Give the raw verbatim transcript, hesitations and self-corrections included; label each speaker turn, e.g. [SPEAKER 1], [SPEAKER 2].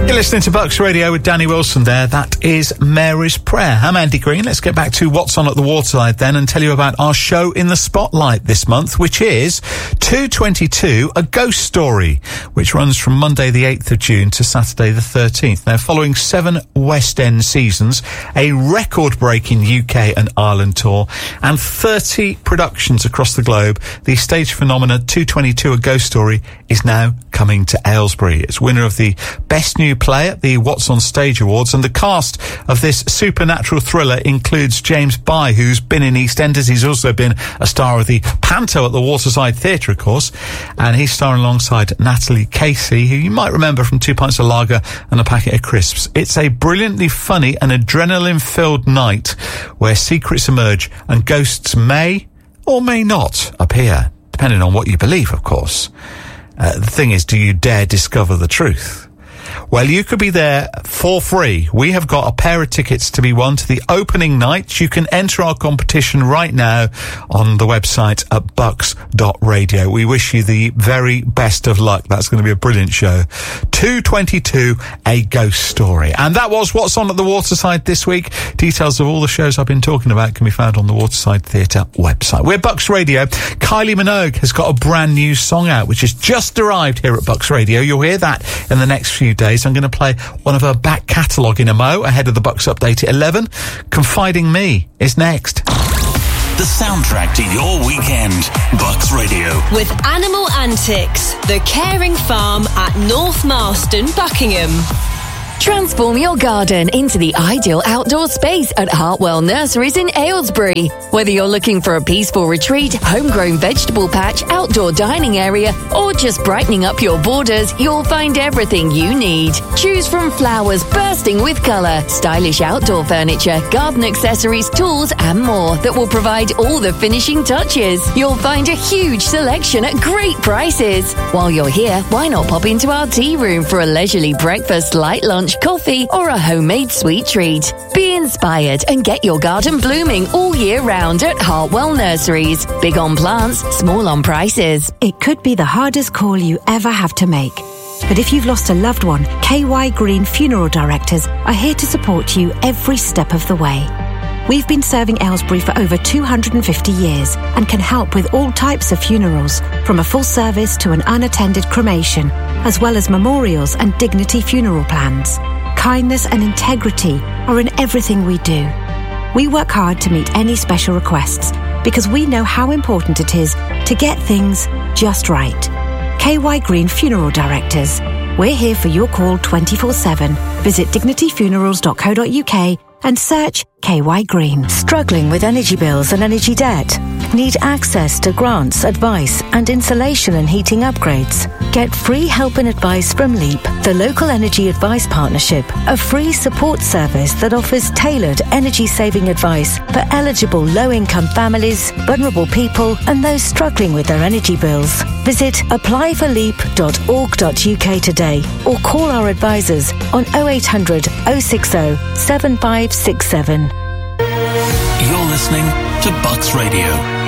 [SPEAKER 1] You're listening to Bucks Radio with Danny Wilson there. That is Mary's Prayer. I'm Andy Green. Let's get back to what's on at the Waterside then and tell you about our show in the spotlight this month, which is two twenty-two, A Ghost Story, which runs from Monday the eighth of June to Saturday the thirteenth. Now, following seven West End seasons, a record-breaking U K and Ireland tour, and thirty productions across the globe, the stage phenomena two twenty-two, A Ghost Story is now coming to Aylesbury. It's winner of the Best New Play at the What's on Stage Awards, and the cast of this supernatural thriller includes James Bye, who's been in EastEnders. He's also been a star of the Panto at the Waterside Theatre, of course, and he's starring alongside Natalie Casey, who you might remember from Two Pints of Lager and a Packet of Crisps. It's a brilliantly funny and adrenaline-filled night where secrets emerge and ghosts may or may not appear, depending on what you believe, of course. Uh, the thing is, do you dare discover the truth? Well, you could be there for free. We have got a pair of tickets to be won to the opening night. You can enter our competition right now on the website at bucks dot radio. We wish you the very best of luck. That's going to be a brilliant show. two twenty-two, A Ghost Story. And that was what's on at the Waterside this week. Details of all the shows I've been talking about can be found on the Waterside Theatre website. We're Bucks Radio. Kylie Minogue has got a brand new song out, which has just arrived here at Bucks Radio. You'll hear that in the next few days. I'm going to play one of her back catalogue in a mo ahead of the Bucks update at eleven. Confiding Me is next.
[SPEAKER 2] The soundtrack to your weekend. Bucks Radio.
[SPEAKER 3] With Animal Antics, the caring farm at North Marston, Buckingham.
[SPEAKER 4] Transform your garden into the ideal outdoor space at Hartwell Nurseries in Aylesbury. Whether you're looking for a peaceful retreat, homegrown vegetable patch, outdoor dining area, or just brightening up your borders, you'll find everything you need. Choose from flowers bursting with colour, stylish outdoor furniture, garden accessories, tools, and more that will provide all the finishing touches. You'll find a huge selection at great prices. While you're here, why not pop into our tea room for a leisurely breakfast, light lunch, coffee, or a homemade sweet treat. Be inspired and get your garden blooming all year round at Hartwell Nurseries. Big on plants, small on prices.
[SPEAKER 5] It could be the hardest call you ever have to make. But if you've lost a loved one, K Y Green Funeral Directors are here to support you every step of the way. We've been serving Aylesbury for over two hundred fifty years and can help with all types of funerals, from a full service to an unattended cremation, as well as memorials and dignity funeral plans. Kindness and integrity are in everything we do. We work hard to meet any special requests because we know how important it is to get things just right. K Y Green Funeral Directors. We're here for your call twenty-four seven. Visit dignity funerals dot co dot uk and search K Y Green.
[SPEAKER 6] Struggling with energy bills and energy debt? Need access to grants, advice, and insulation and heating upgrades? Get free help and advice from LEAP, the Local Energy Advice Partnership, a free support service that offers tailored energy-saving advice for eligible low-income families, vulnerable people, and those struggling with their energy bills. Visit apply for leap dot org dot uk today or call our advisors on oh eight hundred, oh six oh, seven five six seven.
[SPEAKER 2] You're listening to Bucks Radio.